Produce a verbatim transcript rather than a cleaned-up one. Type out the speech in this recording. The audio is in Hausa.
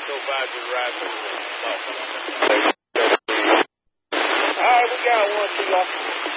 go by just ride through and talk. All right, we got one, T-Law.